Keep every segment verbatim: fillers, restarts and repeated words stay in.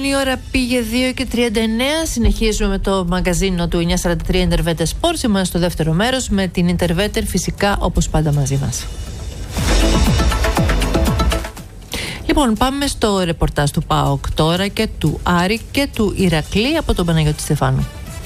η ώρα πήγε δύο και τριάντα εννέα. Συνεχίζουμε με το μαγκαζίνο του εννιακόσια σαράντα τρία Interveter Sports. Είμαστε στο δεύτερο μέρος με την Interveter, φυσικά όπως πάντα μαζί μας. Λοιπόν, πάμε στο ρεπορτάζ του ΠΑΟΚ τώρα και του Άρη και του Ηρακλή από τον Παναγιώτη Στεφάνου.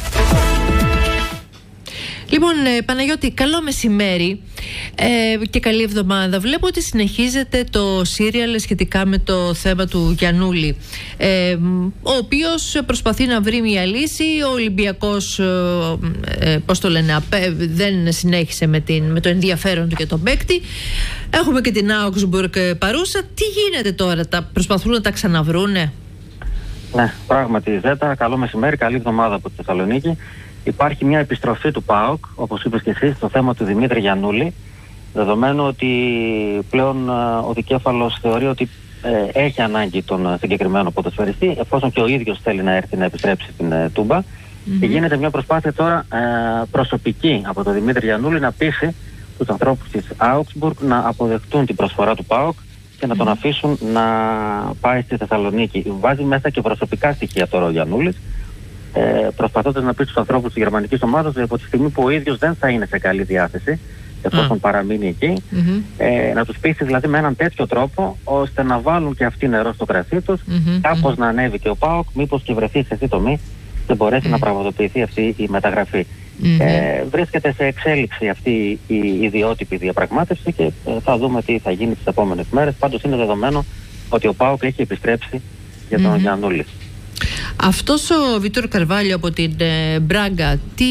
Λοιπόν, ε, Παναγιώτη, καλό μεσημέρι ε, και καλή εβδομάδα. Βλέπω ότι συνεχίζεται το σύριαλ σχετικά με το θέμα του Γιαννούλη, ε, ο οποίος προσπαθεί να βρει μια λύση. Ο Ολυμπιακός, ε, πώς το λένε, απέ, δεν συνέχισε με, την, με το ενδιαφέρον του για τον παίκτη. Έχουμε και την Augsburg παρούσα. Τι γίνεται τώρα, τα προσπαθούν να τα ξαναβρούνε? Ναι, πράγματι, Ζέτα, καλό μεσημέρι, καλή εβδομάδα από τη Θεσσαλονίκη. Υπάρχει μια επιστροφή του ΠΑΟΚ, όπως είπες και εσύ, στο θέμα του Δημήτρη Γιαννούλη, δεδομένου ότι πλέον ο δικέφαλος θεωρεί ότι ε, έχει ανάγκη τον συγκεκριμένο ποδοσφαιριστή, εφόσον και ο ίδιος θέλει να έρθει να επιστρέψει στην ε, Τούμπα. Mm-hmm. Και γίνεται μια προσπάθεια τώρα ε, προσωπική από τον Δημήτρη Γιαννούλη να πείσει τους ανθρώπους της Augsburg να αποδεχτούν την προσφορά του ΠΑΟΚ και να mm-hmm. τον αφήσουν να πάει στη Θεσσαλονίκη. Βάζει μέσα και προσωπικά στοιχεία τώρα ο Γιαννούλης, Ε, προσπαθώντας να πει στους ανθρώπους της γερμανικής ομάδας ότι από τη στιγμή που ο ίδιος δεν θα είναι σε καλή διάθεση, εφόσον mm. παραμείνει εκεί, mm-hmm. ε, να τους πείσει δηλαδή με έναν τέτοιο τρόπο ώστε να βάλουν και αυτοί νερό στο κρασί τους, mm-hmm. κάπως mm-hmm. να ανέβει και ο ΠΑΟΚ, μήπως και βρεθεί σε αυτή τομή και μπορέσει mm. να πραγματοποιηθεί αυτή η μεταγραφή. Mm-hmm. Ε, βρίσκεται σε εξέλιξη αυτή η ιδιότυπη διαπραγμάτευση και ε, θα δούμε τι θα γίνει τις επόμενες μέρες. Πάντως είναι δεδομένο ότι ο ΠΑΟΚ έχει επιστρέψει για τον mm-hmm. Γιαννούλη. Αυτός ο Βίτορ Καρβάλιο από την ε, Μπράγκα, τι,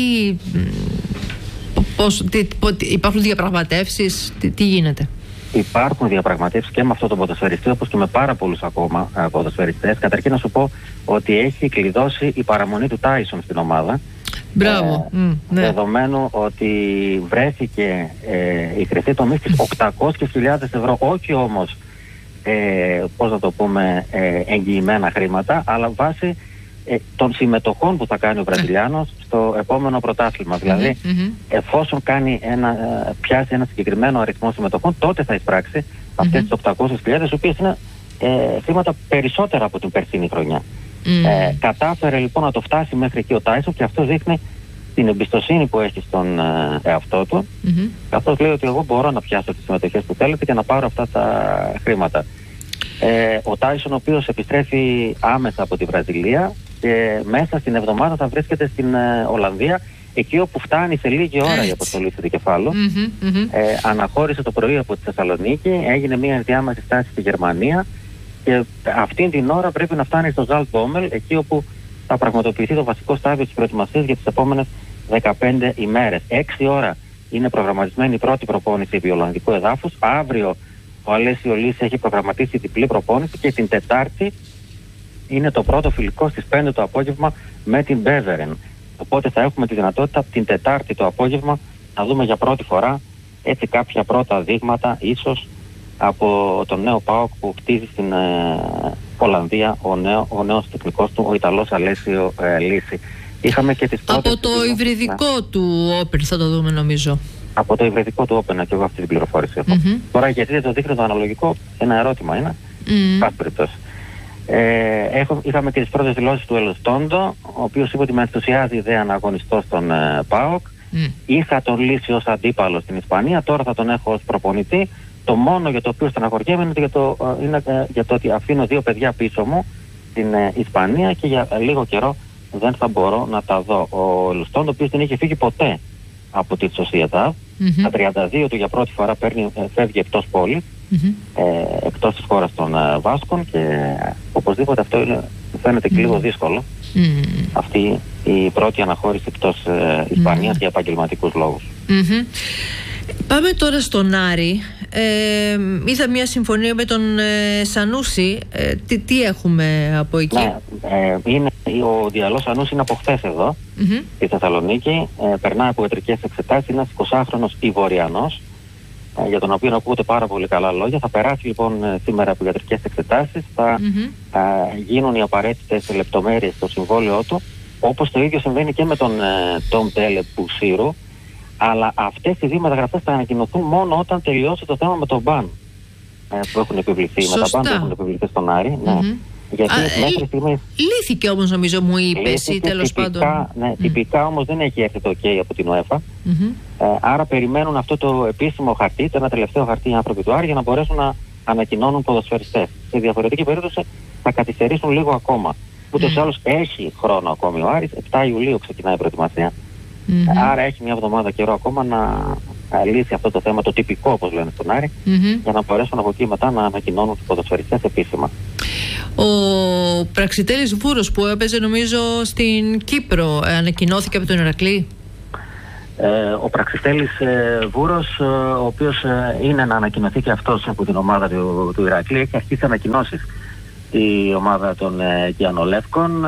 πώς, τι, τι, υπάρχουν διαπραγματεύσεις, τι, τι γίνεται? Υπάρχουν διαπραγματεύσεις και με αυτό το ποδοσφαιριστή, όπως και με πάρα πολλούς ακόμα ε, ποδοσφαιριστές. Καταρχήν να σου πω ότι έχει κλειδώσει η παραμονή του Τάισον στην ομάδα. Μπράβο. Ε, mm, ναι. Δεδομένου ότι βρέθηκε ε, η χρυσή τομή στις οκτακόσιες χιλιάδες ευρώ, όχι όμως Ε, πώς να το πούμε, ε, εγγυημένα χρήματα, αλλά βάσει ε, των συμμετοχών που θα κάνει ο Βραζιλιάνος στο επόμενο πρωτάθλημα. Mm-hmm, δηλαδή, mm-hmm. εφόσον κάνει ένα, ε, πιάσει ένα συγκεκριμένο αριθμό συμμετοχών, τότε θα εισπράξει mm-hmm. αυτές τις οκτακόσιες χιλιάδες, οι οποίες είναι ε, χρήματα περισσότερα από την περσίνη χρονιά. Mm-hmm. Ε, κατάφερε λοιπόν να το φτάσει μέχρι εκεί ο Τάισον και αυτό δείχνει την εμπιστοσύνη που έχει στον ε, εαυτό του, mm-hmm. καθώς λέει ότι εγώ μπορώ να πιάσω τις συμμετοχές που θέλετε και να πάρω αυτά τα χρήματα. Ε, ο Τάισον, ο οποίος επιστρέφει άμεσα από τη Βραζιλία και μέσα στην εβδομάδα θα βρίσκεται στην ε, Ολλανδία, εκεί όπου φτάνει σε λίγη ώρα Έτσι. η αποστολή του δικεφάλου. Mm-hmm, mm-hmm. Ε, αναχώρησε το πρωί από τη Θεσσαλονίκη, έγινε μια ενδιάμεση στάση στη Γερμανία και αυτήν την ώρα πρέπει να φτάνει στο Ζαλτμπόμελ, εκεί όπου θα πραγματοποιηθεί το βασικό στάδιο της προετοιμασίας για τις επόμενες δεκαπέντε ημέρες. Έξι ώρα είναι προγραμματισμένη η πρώτη προπόνηση επί Ολλανδικού εδάφους. Αύριο ο Αλέσιο Λύση έχει προγραμματίσει διπλή προπόνηση και την Τετάρτη είναι το πρώτο φιλικό στις πέντε το απόγευμα με την Μπέβερεν. Οπότε θα έχουμε τη δυνατότητα την Τετάρτη το απόγευμα να δούμε για πρώτη φορά έτσι κάποια πρώτα δείγματα ίσως από τον νέο ΠΑΟΚ που χτίζει στην ε, Ολλανδία ο, νέο, ο νέος τεχνικός του, ο Ιταλός Αλέσιο ε, Λύση. Είχαμε και τις πρώτες από το υβριδικό ναι. του Open θα το δούμε νομίζω. Από το υβριδικό του Open, και εγώ αυτή την πληροφόρηση έχω. Mm-hmm. Τώρα γιατί δεν το δείχνει το αναλογικό, ένα ερώτημα είναι. Mm-hmm. Ε, έχω, είχαμε και τις πρώτες δηλώσεις του Ελστόντο, ο οποίος είπε ότι με ενθουσιάζει η ιδέα να αγωνιστώ στον ε, ΠΑΟΚ. Mm. Είχα τον Λύση ως αντίπαλο στην Ισπανία, τώρα θα τον έχω ως προπονητή. Το μόνο για το οποίο στεναχωριέμαι είναι για το, ε, είναι, ε, για το ότι αφήνω δύο παιδιά πίσω μου στην ε, Ισπανία και για ε, λίγο καιρό δεν θα μπορώ να τα δω. Ο Ελστόντο, ο οποίος δεν είχε φύγει ποτέ από τη Σοσιετάδ, mm-hmm. τα τριάντα δύο του για πρώτη φορά παίρνει, φεύγει εκτός πόλης, mm-hmm. ε, εκτός της χώρας των ε, Βάσκων και ε, οπωσδήποτε αυτό είναι, φαίνεται και mm-hmm. λίγο δύσκολο. Mm-hmm. Αυτή η πρώτη αναχώρηση εκτός ε, Ισπανίας mm-hmm. για επαγγελματικούς λόγους. Mm-hmm. Πάμε τώρα στον Άρη. Ε, είδα μια συμφωνία με τον ε, Σανούσι. Ε, τι, τι έχουμε από εκεί? Ναι, ε, είναι, ο Διαλός Σανούσι είναι από χθες εδώ, mm-hmm. στη Θεσσαλονίκη. Ε, περνάει από ιατρικές εξετάσεις. Είναι ένας εικοσάχρονος Ιβοριανός, ε, για τον οποίο ακούγονται πάρα πολύ καλά λόγια. Θα περάσει λοιπόν ε, σήμερα από ιατρικές εξετάσεις. Θα mm-hmm. ε, γίνουν οι απαραίτητες λεπτομέρειες στο συμβόλαιό του. Όπως το ίδιο συμβαίνει και με τον ε, Τόμ Τέλε Πουσίρου. Αλλά αυτές οι δύο μεταγραφές θα ανακοινωθούν μόνο όταν τελειώσει το θέμα με τον μπαν ε, που έχουν επιβληθεί. Σωστά. Με τα μπαν που έχουν επιβληθεί στον Άρη. Mm-hmm. Ναι. Γιατί Α, μέχρι στιγμής λύθηκε όμως, νομίζω μου είπες, ή τέλος τυπικά, πάντων. Ναι, mm. τυπικά όμως δεν έχει έρθει το OK από την UEFA. Mm-hmm. Ε, άρα περιμένουν αυτό το επίσημο χαρτί, το ένα τελευταίο χαρτί οι άνθρωποι του Άρη, για να μπορέσουν να ανακοινώνουν ποδοσφαιριστές. Σε διαφορετική περίπτωση θα καθυστερήσουν λίγο ακόμα. Ούτως ή mm. άλλως έχει χρόνο ακόμη ο Άρης, επτά Ιουλίου ξεκινάει η προετοιμασία. Mm-hmm. Άρα έχει μια εβδομάδα καιρό ακόμα να λύσει αυτό το θέμα, το τυπικό όπως λένε στον Άρη, mm-hmm. για να μπορέσουν από εκεί μετά να ανακοινώνουν τους ποδοσφαιριστές επίσημα. Ο Πραξιτέλης Βούρος που έπαιζε νομίζω στην Κύπρο, ε, ανακοινώθηκε από τον Ηρακλή. Ε, ο Πραξιτέλης ε, Βούρος, ε, ο οποίος ε, είναι να ανακοινωθεί και αυτός από την ομάδα του, του Ηρακλή, έχει αρχίσει ανακοινώσεις η ομάδα των ε, Κιανολεύκων.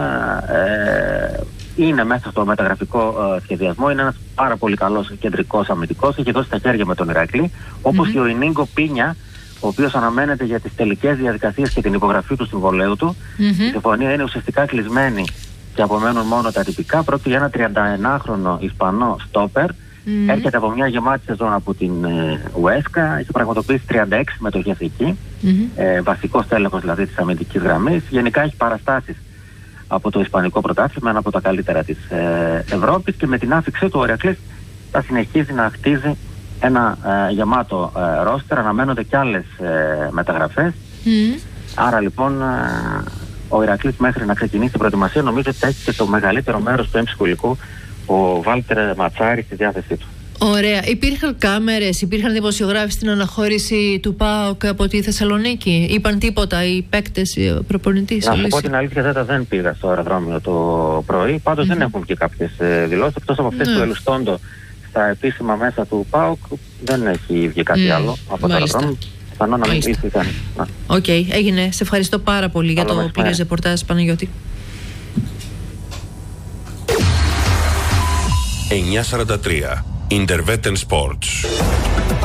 Ε, είναι μέσα στο μεταγραφικό ε, σχεδιασμό, είναι ένας πάρα πολύ καλός κεντρικός αμυντικός, έχει δώσει τα χέρια με τον Ηρακλή, όπως mm-hmm. και ο Ινίγκο Πίνια, ο οποίος αναμένεται για τις τελικές διαδικασίες και την υπογραφή του συμβολέου του. Mm-hmm. Η συμφωνία είναι ουσιαστικά κλεισμένη και απομένουν μόνο τα τυπικά. Πρόκειται για ένα τριανταενάχρονο Ισπανό στόπερ. Mm-hmm. Έρχεται από μια γεμάτη σεζόν από την ε, Ουέσκα. Έχει πραγματοποιήσει τριάντα έξι συμμετοχές εκεί. Mm-hmm. Ε, βασικός τέλεχος δηλαδή της αμυντικής γραμμής. Γενικά έχει παραστάσεις από το Ισπανικό πρωτάθλημα, ένα από τα καλύτερα της ε, Ευρώπης. Και με την άφηξή του ο Ηρακλής θα συνεχίζει να χτίζει ένα ε, γεμάτο ε, ρόστερ. Αναμένονται κι άλλες ε, μεταγραφές. Mm. Άρα λοιπόν ε, ο Ηρακλής μέχρι να ξεκινήσει την προετοιμασία νομίζω ότι θα έχει και το μεγαλύτερο μέρος του έμψυχου υλικού ο Βάλτερ Ματσάρη στη διάθεσή του. Ωραία. Υπήρχαν κάμερες, υπήρχαν δημοσιογράφοι στην αναχώρηση του ΠΑΟΚ από τη Θεσσαλονίκη? Είπαν τίποτα οι παίκτες, οι προπονητής? Να σου πω την αλήθεια, δεν, δεν πήγα στο αεροδρόμιο το πρωί. Πάντως mm-hmm. δεν έχουν και κάποιες ε, δηλώσεις εκτός από αυτές mm. του Ελουστόντο. Στα επίσημα μέσα του ΠΑΟΚ δεν έχει βγει κάτι mm. άλλο από το αεροδρόμιο. Πιθανόν να μην ήρθε. Οκ, okay, έγινε. Σε ευχαριστώ πάρα πολύ για το πλήρες ρεπορτάζ, Παναγιώτη. εννιακόσια σαράντα τρία Intervetten Sports.